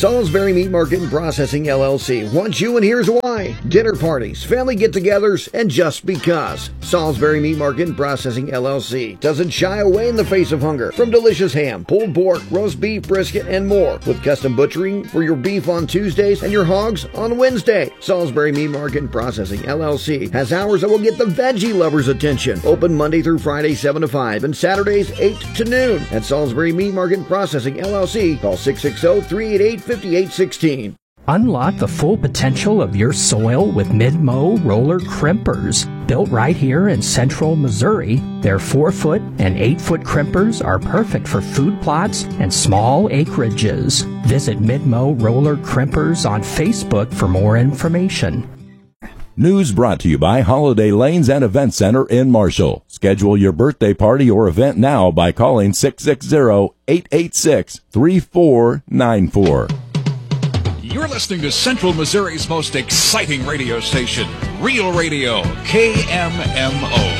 Salisbury Meat Market and Processing LLC wants you, and here's why. Dinner parties, family get-togethers, and just because. Salisbury Meat Market and Processing LLC doesn't shy away in the face of hunger. From delicious ham, pulled pork, roast beef, brisket, and more. With custom butchering for your beef on Tuesdays and your hogs on Wednesday. Salisbury Meat Market and Processing LLC has hours that will get the veggie lovers' attention. Open Monday through Friday 7 to 5 and Saturdays 8 to noon. At Salisbury Meat Market and Processing LLC, call 660-388-5816. Unlock the full potential of your soil with Midmo roller crimpers. Built right here in central Missouri, their 4-foot and 8-foot crimpers are perfect for food plots and small acreages. Visit Midmo Roller Crimpers on Facebook for more information. News brought to you by Holiday Lanes and Event Center in Marshall. Schedule your birthday party or event now by calling 660-886-3494. You're listening to Central Missouri's most exciting radio station, Real Radio, KMMO.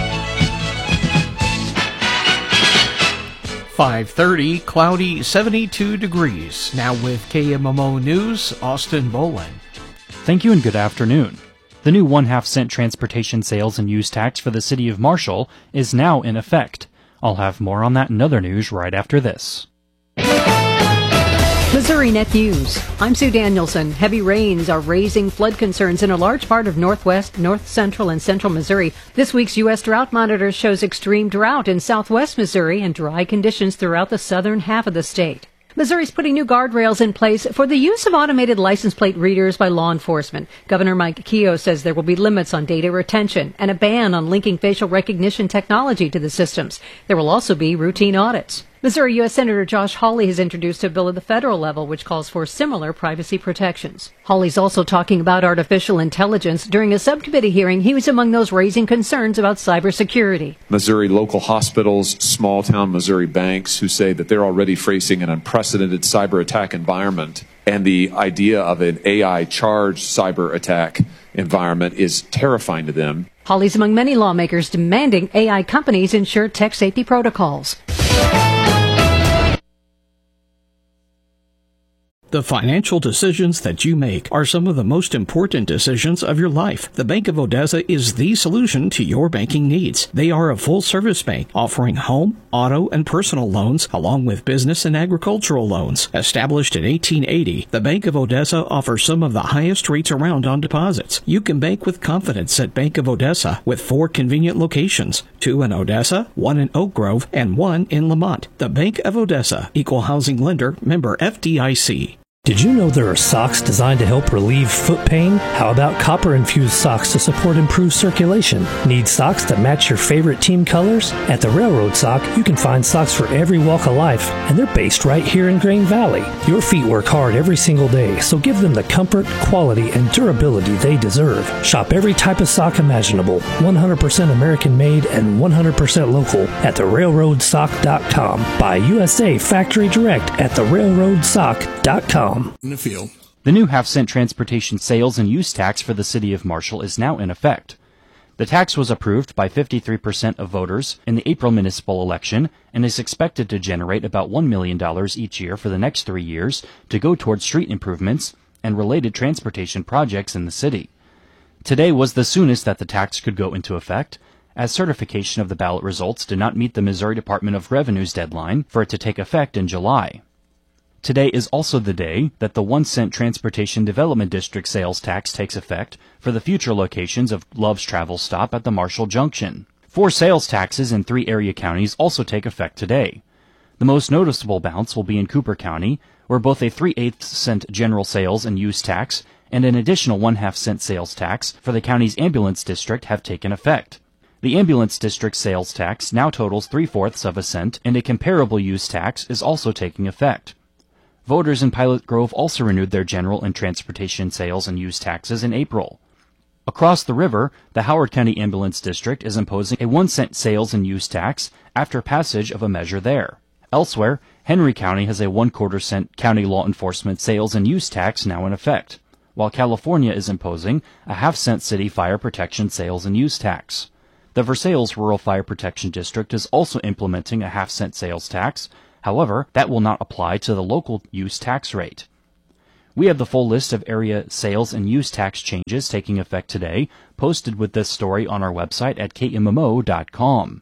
5:30, cloudy, 72 degrees. Now with KMMO News, Austin Boland. Thank you and good afternoon. The new 1/2 cent transportation sales and use tax for the city of Marshall is now in effect. I'll have more on that and other news right after this. Missouri Net News. I'm Sue Danielson. Heavy rains are raising flood concerns in a large part of northwest, north central, and central Missouri. This week's U.S. Drought Monitor shows extreme drought in southwest Missouri and dry conditions throughout the southern half of the state. Missouri's putting new guardrails in place for the use of automated license plate readers by law enforcement. Governor Mike Keogh says there will be limits on data retention and a ban on linking facial recognition technology to the systems. There will also be routine audits. Missouri U.S. Senator Josh Hawley has introduced a bill at the federal level which calls for similar privacy protections. Hawley's also talking about artificial intelligence. During a subcommittee hearing, he was among those raising concerns about cybersecurity. Missouri local hospitals, small-town Missouri banks who say that they're already facing an unprecedented cyber attack environment, and the idea of an AI-charged cyber attack environment is terrifying to them. Hawley's among many lawmakers demanding AI companies ensure tech safety protocols. The financial decisions that you make are some of the most important decisions of your life. The Bank of Odessa is the solution to your banking needs. They are a full-service bank offering home, auto, and personal loans, along with business and agricultural loans. Established in 1880, the Bank of Odessa offers some of the highest rates around on deposits. You can bank with confidence at Bank of Odessa with 4 convenient locations, 2 in Odessa, 1 in Oak Grove, and 1 in Lamont. The Bank of Odessa, Equal Housing Lender, member FDIC. Did you know there are socks designed to help relieve foot pain? How about copper-infused socks to support improved circulation? Need socks that match your favorite team colors? At the Railroad Sock, you can find socks for every walk of life, and they're based right here in Grain Valley. Your feet work hard every single day, so give them the comfort, quality, and durability they deserve. Shop every type of sock imaginable, 100% American-made and 100% local at therailroadsock.com. Buy USA Factory Direct at therailroadsock.com. In the field. The new 1/2 cent transportation sales and use tax for the city of Marshall is now in effect. The tax was approved by 53% of voters in the April municipal election and is expected to generate about $1 million each year for the next 3 years to go towards street improvements and related transportation projects in the city. Today was the soonest that the tax could go into effect, as certification of the ballot results did not meet the Missouri Department of Revenue's deadline for it to take effect in July. Today is also the day that the 1 cent Transportation Development District sales tax takes effect for the future locations of Love's Travel Stop at the Marshall Junction. 4 sales taxes in 3 area counties also take effect today. The most noticeable bounce will be in Cooper County, where both a 3/8 cent general sales and use tax and an additional 1/2 cent sales tax for the county's ambulance district have taken effect. The ambulance district sales tax now totals 3/4 of a cent, and a comparable use tax is also taking effect. Voters in Pilot Grove also renewed their general and transportation sales and use taxes in April. Across the river, the Howard County Ambulance District is imposing a 1 cent sales and use tax after passage of a measure there. Elsewhere, Henry County has a 1/4 cent county law enforcement sales and use tax now in effect, while California is imposing a 1/2 cent city fire protection sales and use tax. The Versailles Rural Fire Protection District is also implementing a 1/2 cent sales tax. However, that will not apply to the local use tax rate. We have the full list of area sales and use tax changes taking effect today, posted with this story on our website at kmmo.com.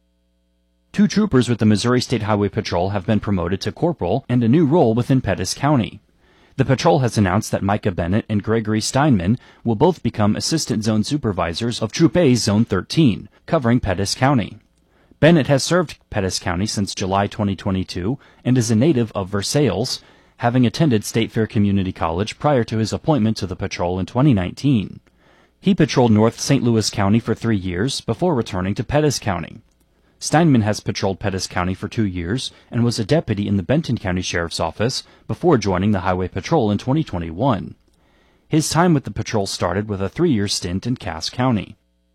2 troopers with the Missouri State Highway Patrol have been promoted to corporal and a new role within Pettis County. The patrol has announced that Micah Bennett and Gregory Steinman will both become Assistant Zone Supervisors of Troop A's Zone 13, covering Pettis County. Bennett has served Pettis County since July 2022 and is a native of Versailles, having attended State Fair Community College prior to his appointment to the patrol in 2019. He patrolled North St. Louis County for 3 years before returning to Pettis County. Steinman has patrolled Pettis County for 2 years and was a deputy in the Benton County Sheriff's Office before joining the Highway Patrol in 2021. His time with the patrol started with a 3-year stint in Cass County.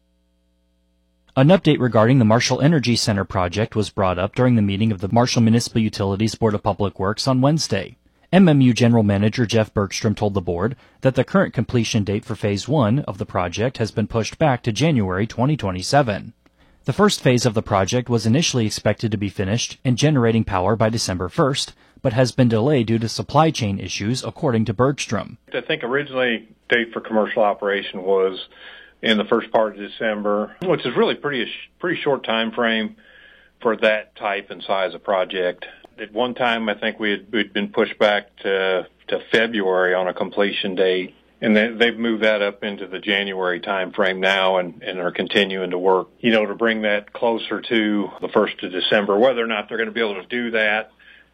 An update regarding the Marshall Energy Center project was brought up during the meeting of the Marshall Municipal Utilities Board of Public Works on Wednesday. MMU General Manager Jeff Bergstrom told the board that the current completion date for Phase 1 of the project has been pushed back to January 2027. The first phase of the project was initially expected to be finished and generating power by December 1st, but has been delayed due to supply chain issues, according to Bergstrom. I think originally date for commercial operation was in the first part of December, which is really pretty short time frame for that type and size of project. At one time, I think we'd been pushed back to February on a completion date, and they've moved that up into the January time frame now and are continuing to work, to bring that closer to the 1st of December. Whether or not they're going to be able to do that,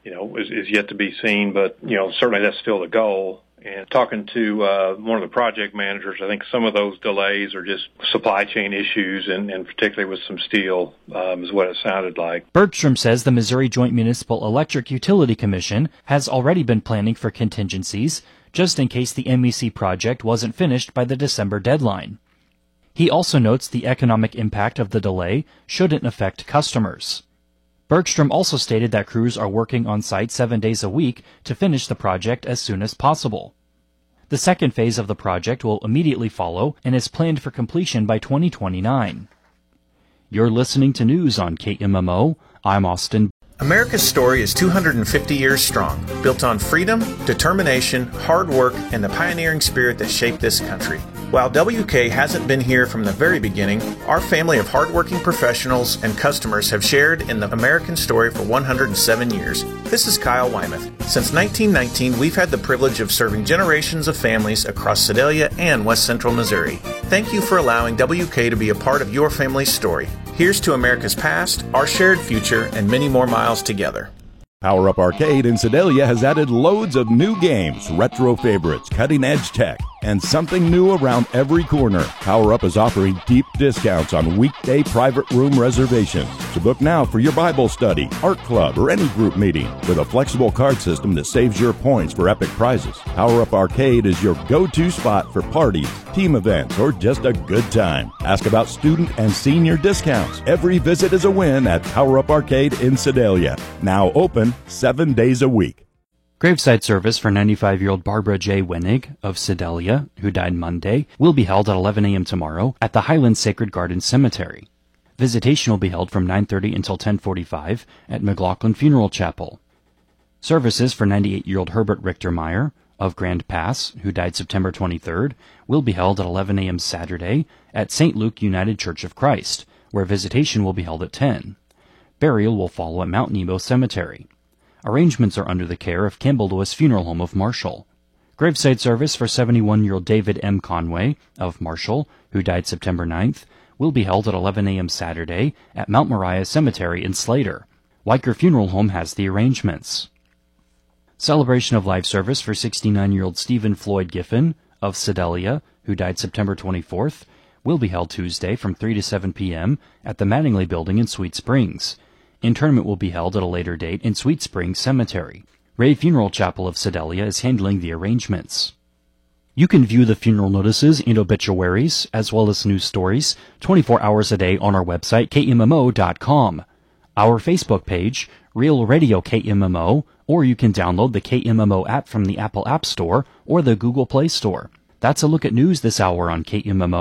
is yet to be seen, but, certainly that's still the goal. And talking to one of the project managers, I think some of those delays are just supply chain issues, and particularly with some steel, is what it sounded like. Bergstrom says the Missouri Joint Municipal Electric Utility Commission has already been planning for contingencies, just in case the MEC project wasn't finished by the December deadline. He also notes the economic impact of the delay shouldn't affect customers. Bergstrom also stated that crews are working on site 7 days a week to finish the project as soon as possible. The second phase of the project will immediately follow and is planned for completion by 2029. You're listening to news on KMMO. I'm Austin. America's story is 250 years strong, built on freedom, determination, hard work, and the pioneering spirit that shaped this country. While WK hasn't been here from the very beginning, our family of hardworking professionals and customers have shared in the American story for 107 years. This is Kyle Wymuth. Since 1919, we've had the privilege of serving generations of families across Sedalia and West Central Missouri. Thank you for allowing WK to be a part of your family's story. Here's to America's past, our shared future, and many more miles together. Power Up Arcade in Sedalia has added loads of new games, retro favorites, cutting-edge tech, and something new around every corner. Power Up is offering deep discounts on weekday private room reservations. So book now for your Bible study, art club, or any group meeting with a flexible card system that saves your points for epic prizes. Power Up Arcade is your go-to spot for parties, team events, or just a good time. Ask about student and senior discounts. Every visit is a win at Power Up Arcade in Sedalia. Now open 7 days a week. Graveside service for 95-year-old Barbara J. Wenig of Sedalia, who died Monday, will be held at 11 a.m. tomorrow at the Highlands Sacred Garden Cemetery. Visitation will be held from 9:30 until 10:45 at McLaughlin Funeral Chapel. Services for 98-year-old Herbert Richter Meyer of Grand Pass, who died September 23rd, will be held at 11 a.m. Saturday at St. Luke United Church of Christ, where visitation will be held at 10. Burial will follow at Mount Nebo Cemetery. Arrangements are under the care of Campbell Lewis Funeral Home of Marshall. Graveside service for 71-year-old David M. Conway of Marshall, who died September 9th, will be held at 11 a.m. Saturday at Mount Moriah Cemetery in Slater. Weicker Funeral Home has the arrangements. Celebration of life service for 69-year-old Stephen Floyd Giffen of Sedalia, who died September 24th, will be held Tuesday from 3 to 7 p.m. at the Mattingly Building in Sweet Springs. Interment will be held at a later date in Sweet Springs Cemetery. Ray Funeral Chapel of Sedalia is handling the arrangements. You can view the funeral notices and obituaries, as well as news stories, 24 hours a day on our website, kmmo.com. Our Facebook page, Real Radio KMMO, or you can download the KMMO app from the Apple App Store or the Google Play Store. That's a look at news this hour on KMMO.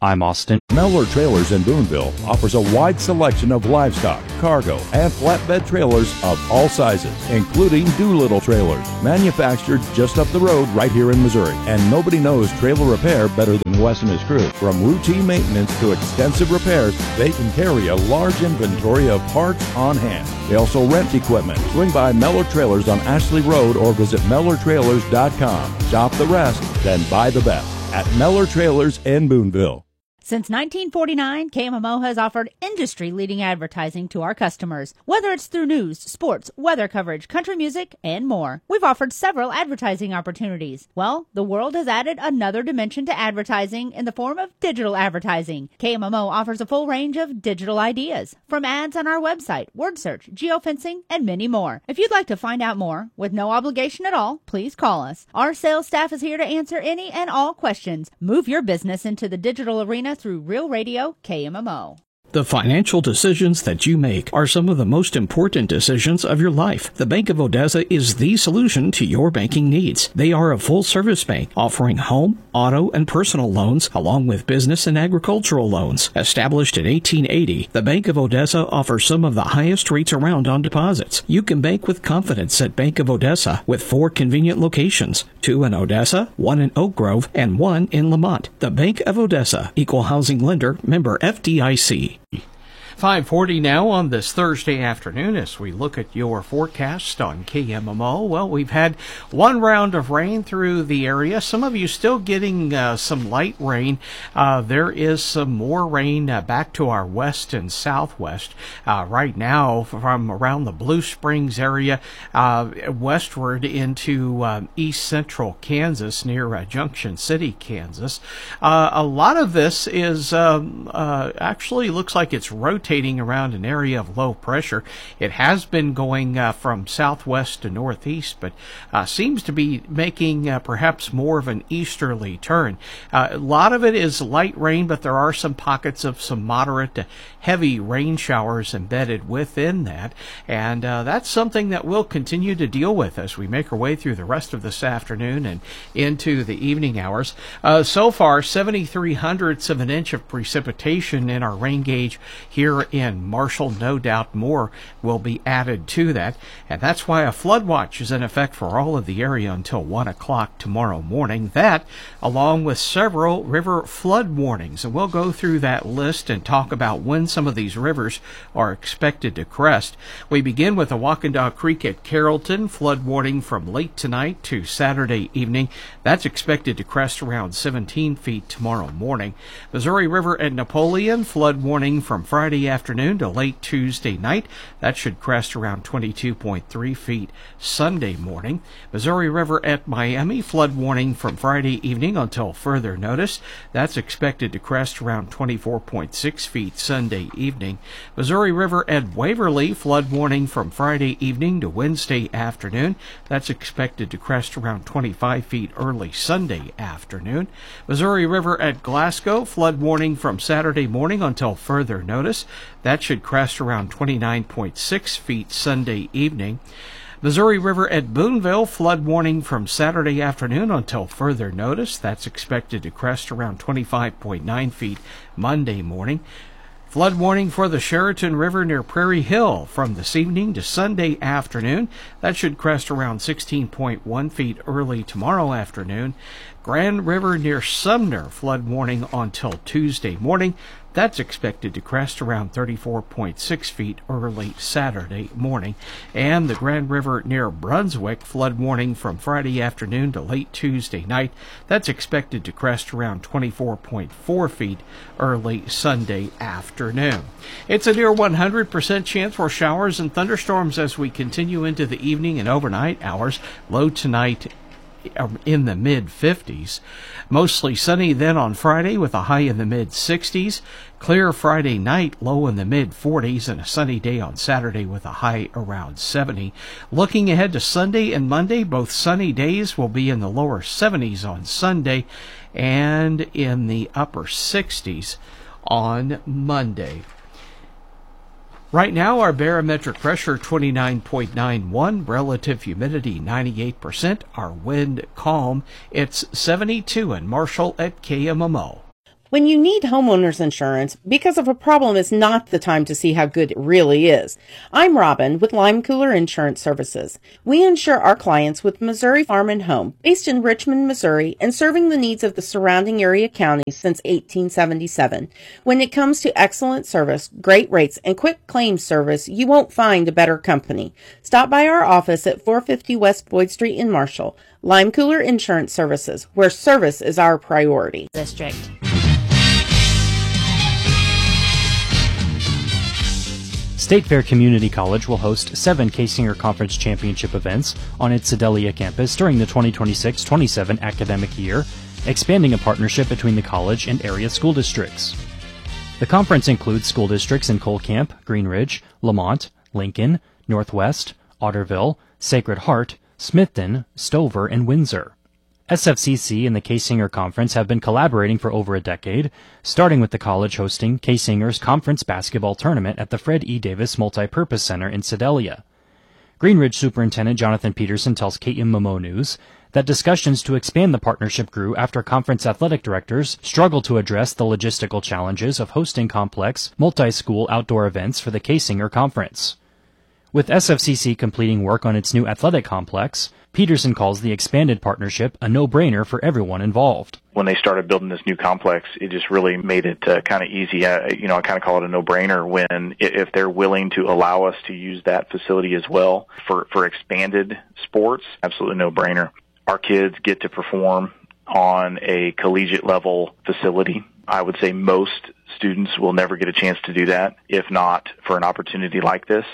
I'm Austin. Mellor Trailers in Boonville offers a wide selection of livestock, cargo, and flatbed trailers of all sizes, including Doolittle trailers, manufactured just up the road right here in Missouri. And nobody knows trailer repair better than Wes and his crew. From routine maintenance to extensive repairs, they can carry a large inventory of parts on hand. They also rent equipment. Swing by Mellor Trailers on Ashley Road or visit MellorTrailers.com. Shop the rest, then buy the best at Mellor Trailers in Boonville. Since 1949, KMMO has offered industry-leading advertising to our customers, whether it's through news, sports, weather coverage, country music, and more. We've offered several advertising opportunities. Well, the world has added another dimension to advertising in the form of digital advertising. KMMO offers a full range of digital ideas, from ads on our website, word search, geofencing, and many more. If you'd like to find out more, with no obligation at all, please call us. Our sales staff is here to answer any and all questions. Move your business into the digital arena through Real Radio KMMO. The financial decisions that you make are some of the most important decisions of your life. The Bank of Odessa is the solution to your banking needs. They are a full-service bank offering home, auto, and personal loans along with business and agricultural loans. Established in 1880, the Bank of Odessa offers some of the highest rates around on deposits. You can bank with confidence at Bank of Odessa with 4 convenient locations, 2 in Odessa, 1 in Oak Grove, and 1 in Lamont. The Bank of Odessa, Equal Housing Lender, member FDIC. 5:40 now on this Thursday afternoon as we look at your forecast on KMMO. Well, we've had one round of rain through the area. Some of you still getting some light rain. There is some more rain back to our west and southwest right now from around the Blue Springs area westward into east central Kansas near Junction City, Kansas. A lot of this is actually looks like it's rotating around an area of low pressure. It has been going from southwest to northeast, but seems to be making perhaps more of an easterly turn. A lot of it is light rain, but there are some pockets of some moderate to heavy rain showers embedded within that, and that's something that we'll continue to deal with as we make our way through the rest of this afternoon and into the evening hours. So far, 0.73 of an inch of precipitation in our rain gauge here in Marshall. No doubt more will be added to that, and that's why a flood watch is in effect for all of the area until 1 o'clock tomorrow morning. That, along with several river flood warnings, and we'll go through that list and talk about when some of these rivers are expected to crest. We begin with the Wakanda Creek at Carrollton, flood warning from late tonight to Saturday evening. That's expected to crest around 17 feet tomorrow morning. Missouri River at Napoleon, flood warning from Friday afternoon to late Tuesday night. That should crest around 22.3 feet Sunday morning. Missouri River at Miami, flood warning from Friday evening until further notice. That's expected to crest around 24.6 feet Sunday evening. Missouri River at Waverly, flood warning from Friday evening to Wednesday afternoon. That's expected to crest around 25 feet early Sunday afternoon. Missouri River at Glasgow, flood warning from Saturday morning until further notice. That should crest around 29.6 feet Sunday evening. Missouri River at Boonville, flood warning from Saturday afternoon until further notice. That's expected to crest around 25.9 feet Monday morning. Flood warning for the Sheraton River near Prairie Hill from this evening to Sunday afternoon. That should crest around 16.1 feet early tomorrow afternoon. Grand River near Sumner, flood warning until Tuesday morning. That's expected to crest around 34.6 feet early Saturday morning. And the Grand River near Brunswick, flood warning from Friday afternoon to late Tuesday night. That's expected to crest around 24.4 feet early Sunday afternoon. It's a near 100% chance for showers and thunderstorms as we continue into the evening and overnight hours. Low tonight in the mid-50s. Mostly sunny then on Friday with a high in the mid-60s. Clear Friday night, low in the mid-40s, and a sunny day on Saturday with a high around 70. Looking ahead to Sunday and Monday, both sunny days will be in the lower 70s on Sunday and in the upper 60s on Monday. Right now, our barometric pressure 29.91, relative humidity 98%, our wind calm. It's 72 in Marshall at KMMO. When you need homeowners insurance, because of a problem is not the time to see how good it really is. I'm Robin with Lime Cooler Insurance Services. We insure our clients with Missouri Farm and Home, based in Richmond, Missouri, and serving the needs of the surrounding area counties since 1877. When it comes to excellent service, great rates, and quick claims service, you won't find a better company. Stop by our office at 450 West Boyd Street in Marshall. Lime Cooler Insurance Services, where service is our priority. District. State Fair Community College will host 7 K-Singer Conference Championship events on its Sedalia campus during the 2026-27 academic year, expanding a partnership between the college and area school districts. The conference includes school districts in Cole Camp, Green Ridge, Lamont, Lincoln, Northwest, Otterville, Sacred Heart, Smithton, Stover, and Windsor. SFCC and the K-Singer Conference have been collaborating for over a decade, starting with the college hosting K-Singer's Conference Basketball Tournament at the Fred E. Davis Multipurpose Center in Sedalia. Green Ridge Superintendent Jonathan Peterson tells KMMO News that discussions to expand the partnership grew after conference athletic directors struggled to address the logistical challenges of hosting complex, multi-school outdoor events for the K-Singer Conference. With SFCC completing work on its new athletic complex, Peterson calls the expanded partnership a no-brainer for everyone involved. When they started building this new complex, it just really made it kind of easy. I kind of call it a no-brainer when, if they're willing to allow us to use that facility as well for expanded sports, absolutely no-brainer. Our kids get to perform on a collegiate level facility. I would say most students will never get a chance to do that, if not for an opportunity like this.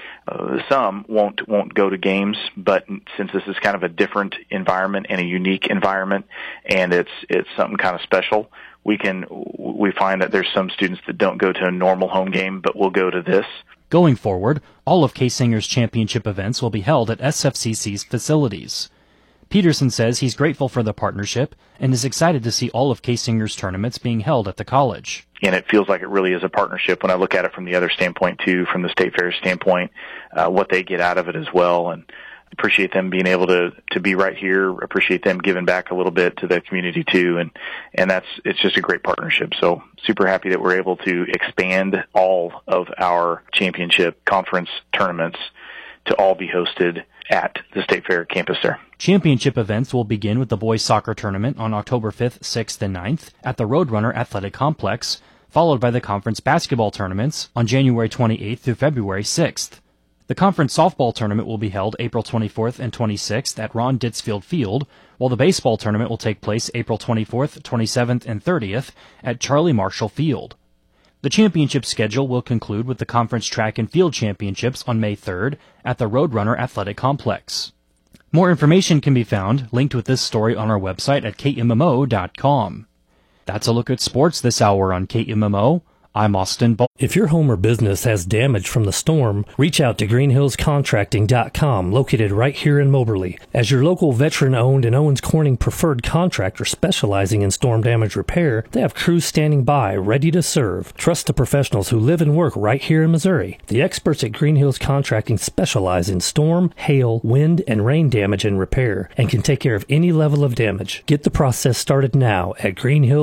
Some won't go to games, but since this is kind of a different environment and a unique environment, and it's something kind of special, we find that there's some students that don't go to a normal home game, but will go to this. Going forward, all of K-Singer's championship events will be held at SFCC's facilities. Peterson says he's grateful for the partnership and is excited to see all of K-Singer's tournaments being held at the college. And it feels like it really is a partnership when I look at it from the other standpoint too, from the State Fair standpoint, what they get out of it as well. And appreciate them being able to be right here, appreciate them giving back a little bit to the community too. And it's just a great partnership. So super happy that we're able to expand all of our championship conference tournaments to all be hosted at the State Fair campus there. Championship events will begin with the boys soccer tournament on October 5th, 6th, and 9th at the Roadrunner Athletic Complex, followed by the conference basketball tournaments on January 28th through February 6th. The conference softball tournament will be held April 24th and 26th at Ron Ditzfield Field, while the baseball tournament will take place April 24th, 27th, and 30th at Charlie Marshall Field. The championship schedule will conclude with the conference track and field championships on May 3rd at the Roadrunner Athletic Complex. More information can be found linked with this story on our website at KMMO.com. That's a look at sports this hour on KMMO. I'm Austin Ball. If your home or business has damage from the storm, reach out to greenhillscontracting.com, located right here in Moberly. As your local veteran-owned and Owens Corning preferred contractor specializing in storm damage repair, they have crews standing by, ready to serve. Trust the professionals who live and work right here in Missouri. The experts at Green Hills Contracting specialize in storm, hail, wind, and rain damage and repair, and can take care of any level of damage. Get the process started now at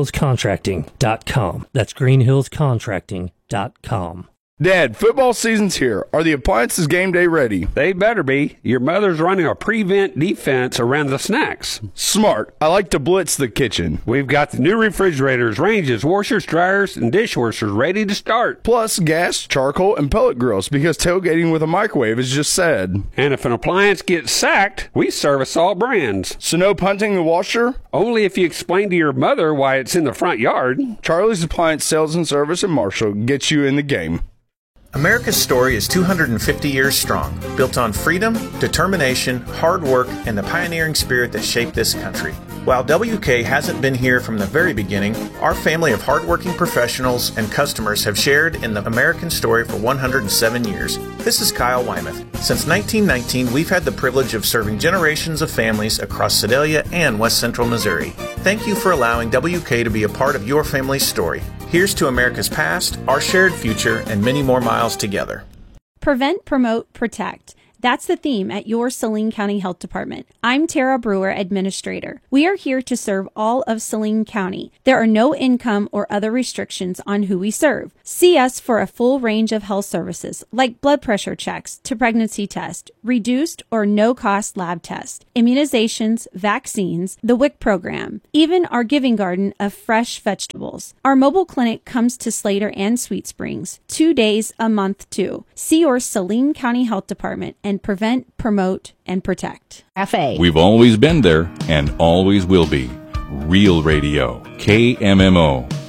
greenhillscontracting.com. That's greenhillscontracting.com. Dad, football season's here. Are the appliances game day ready? They better be. Your mother's running a prevent defense around the snacks. Smart. I like to blitz the kitchen. We've got the new refrigerators, ranges, washers, dryers, and dishwashers ready to start. Plus gas, charcoal, and pellet grills because tailgating with a microwave is just sad. And if an appliance gets sacked, we service all brands. So no punting the washer? Only if you explain to your mother why it's in the front yard. Charlie's Appliance Sales and Service in Marshall gets you in the game. America's story is 250 years strong, built on freedom, determination, hard work, and the pioneering spirit that shaped this country. While WK hasn't been here from the very beginning, our family of hardworking professionals and customers have shared in the American story for 107 years. This is Kyle Wymuth. Since 1919, we've had the privilege of serving generations of families across Sedalia and West Central Missouri. Thank you for allowing WK to be a part of your family's story. Here's to America's past, our shared future, and many more miles together. Prevent, Promote, Protect. That's the theme at your Saline County Health Department. I'm Tara Brewer, Administrator. We are here to serve all of Saline County. There are no income or other restrictions on who we serve. See us for a full range of health services like blood pressure checks to pregnancy test, reduced or no-cost lab tests, immunizations, vaccines, the WIC program, even our giving garden of fresh vegetables. Our mobile clinic comes to Slater and Sweet Springs 2 days a month too. See your Saline County Health Department and prevent, promote, and protect. FA. We've always been there and always will be. Real Radio, KMMO.